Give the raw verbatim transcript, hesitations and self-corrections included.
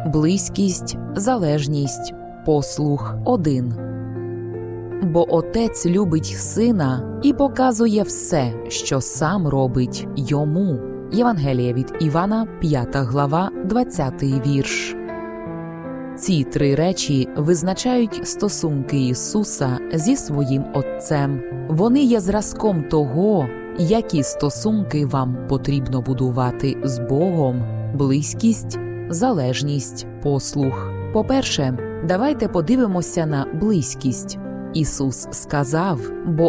близькість, залежність, послух один. Бо Отець любить Сина і показує все, що Сам робить Йому. Євангеліє від Івана, п'ята глава, двадцятий вірш. Ці три речі визначають стосунки Ісуса зі своїм Отцем. Вони є зразком того, які стосунки вам потрібно будувати з Богом: близькість, залежність, послух. По-перше, давайте подивимося на близькість. Ісус сказав: «Бо